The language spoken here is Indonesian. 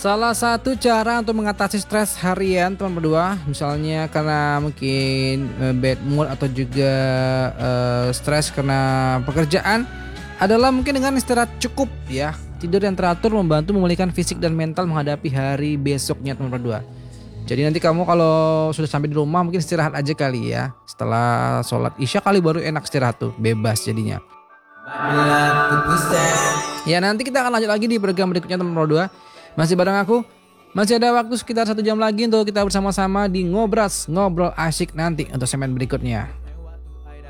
Salah satu cara untuk mengatasi stres harian teman berdua, misalnya karena mungkin bad mood atau juga stres karena pekerjaan, adalah mungkin dengan istirahat cukup ya. Tidur yang teratur membantu memulihkan fisik dan mental menghadapi hari besoknya teman berdua. Jadi nanti kamu kalau sudah sampai di rumah mungkin istirahat aja kali ya. Setelah sholat isya kali baru enak istirahat tuh, bebas jadinya. Ya nanti kita akan lanjut lagi di program berikutnya teman berdua. Masih bareng aku. Masih ada waktu sekitar 1 jam lagi untuk kita bersama-sama di Ngobras, ngobrol asyik nanti untuk segmen berikutnya.